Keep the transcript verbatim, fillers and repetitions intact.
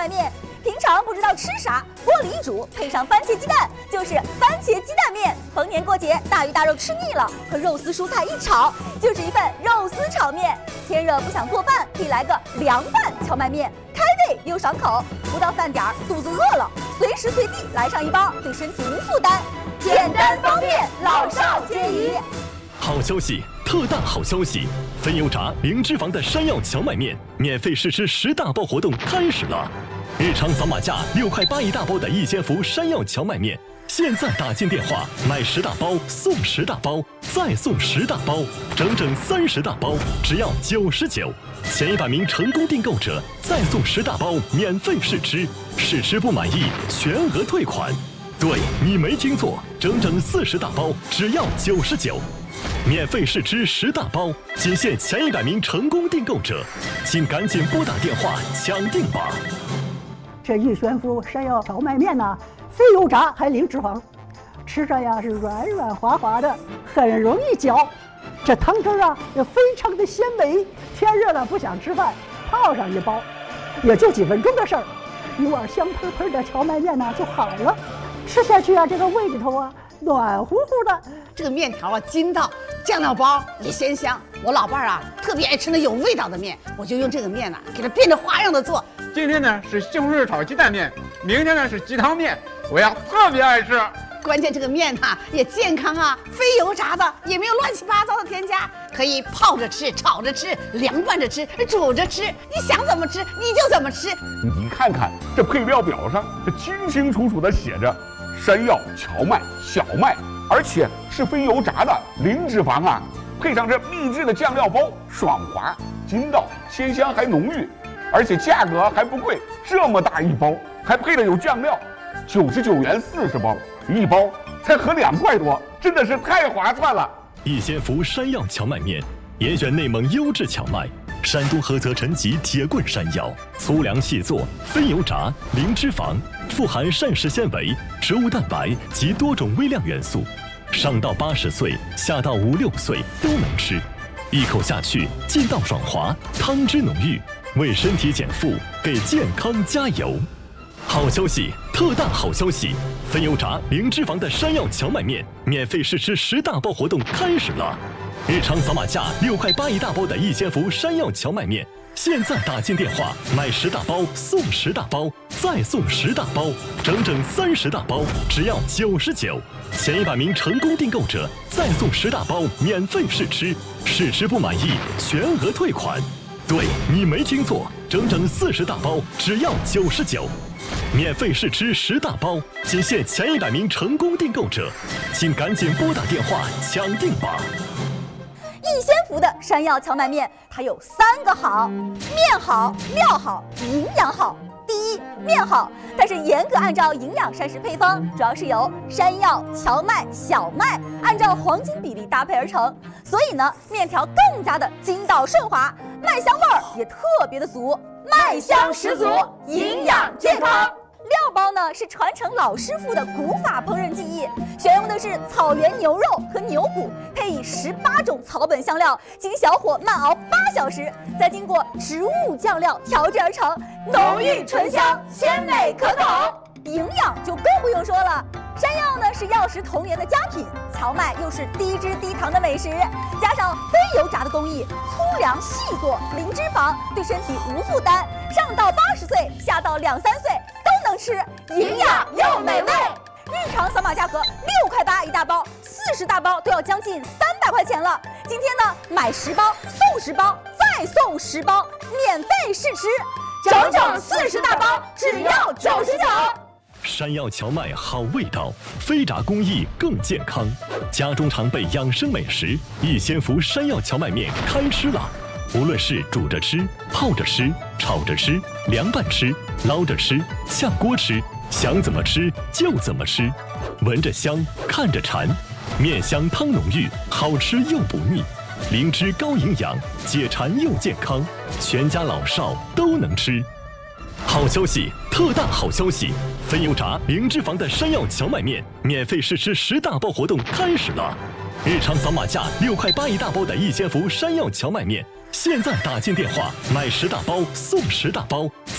麦面。平常不知道吃啥，锅里一煮，配上番茄鸡蛋，就是番茄鸡蛋面。逢年过节，大鱼大肉吃腻了，和肉丝蔬菜一炒，就是一份肉丝炒面。天热不想做饭，可以来个凉拌荞麦面，开胃又爽口。不到饭点儿，肚子饿了，随时随地来上一包，对身体无负担，简单方便，老少皆宜。 好消息，特大好消息！分油炸零脂肪的山药荞麦面免费试吃十大包活动开始了。日常扫码价六块八一大包的一千伏山药荞麦面，现在打进电话买十大包送十大包，再送十大包，整整三十大包，只要九十九。前一百名成功订购者再送十大包免费试吃，试吃不满意全额退款。对，你没听错，整整四十大包，只要九十九。免费试吃十大包，仅限前一百名成功订购者，请赶紧拨打电话抢订吧。 这一悬浮山药荞麦面呢，非油炸还零脂肪，吃着呀是软软滑滑的，很容易嚼。这汤汁啊也非常的鲜美，天热了不想吃饭，泡上一包，也就几分钟的事儿，一碗香喷喷的荞麦面呢就好了。吃下去啊，这个胃里头啊暖乎乎的。 这个面条啊筋道，酱料包也鲜香。我老伴儿啊特别爱吃那有味道的面，我就用这个面呢、啊、给它变着花样的做。 今天呢是西红柿炒鸡蛋面，明天呢是鸡汤面，我呀特别爱吃。 关键这个面呢、啊、也健康啊，非油炸的，也没有乱七八糟的添加，可以泡着吃、炒着吃、凉拌着吃、煮着吃，你想怎么吃你就怎么吃。 你看看这配料表上，这清清楚楚的写着山药、荞麦、小麦，而且是非油炸的，零脂肪啊，配上这秘制的酱料包，爽滑、筋道、鲜香还浓郁，而且价格还不贵，这么大一包，还配了有酱料，九十九元四十包，一包才合两块多，真的是太划算了。 一千伏山药荞麦面，严选内蒙优质荞麦，山东菏泽陈集铁棍山药，粗粮细做，非油炸，零脂肪，富含膳食纤维、植物蛋白及多种微量元素，上到八十岁，下到五六岁都能吃。一口下去，劲道爽滑，汤汁浓郁，为身体减负，给健康加油。好消息，特大好消息！分油炸零脂肪的山药荞麦面免费试吃十大包活动开始了。日常扫码价六块八一大包的一千伏山药荞麦面，现在打进电话买十大包送十大包，再送十大包，整整三十大包，只要九十九。前一百名成功订购者再送十大包免费试吃，试吃不满意全额退款。对，你没听错，整整四十大包，只要九十九。免费试吃十大包，仅限前一百名成功订购者，请赶紧拨打电话抢订吧。 一仙福的山药荞麦面，它有三个好：面好、料好、营养好。第一，面好，它是严格按照营养膳食配方，主要是由山药、荞麦、小麦按照黄金比例搭配而成，所以呢，面条更加的筋道顺滑，麦香味儿也特别的足，麦香十足，营养健康。料包呢是传承老师傅的古法烹饪技艺，选用的是草原牛肉和牛骨，配以十八种草本香料，经小火慢熬八小时，再经过植物酱料调制而成，浓郁醇香，鲜美可口。营养就更不用说了，山药呢是药食同源的佳品，荞麦又是低脂低糖的美食，加上非油炸的工艺，粗粮细做，零脂肪，对身体无负担，上到八十岁，下到两三岁都能吃，营养又美味。日常扫码价格六块八一大包，四十大包都要将近三百块钱了。今天呢，买十包送十包，再送十包，免费试吃，整整四十大包，只要九十九。 山药荞麦好味道，非炸工艺更健康。家中常备养生美食，一仙福山药荞麦面开吃了。无论是煮着吃、泡着吃、炒着吃、凉拌吃、捞着吃、下锅吃，想怎么吃就怎么吃。闻着香，看着馋，面香汤浓郁，好吃又不腻，灵芝高营养，解馋又健康，全家老少都能吃。好消息，特大好消息！分油炸零脂肪的山药荞麦面免费试吃十大包活动开始了。日常扫码价六块八一大包的一千伏山药荞麦面，现在打进电话买十大包送十大包，